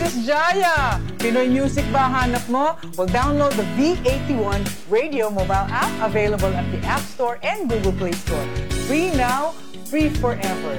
Princess Jaya! Pinoy music ba hanap mo? Well, download the V81 Radio mobile app available at the App Store and Google Play Store. Free now, free forever.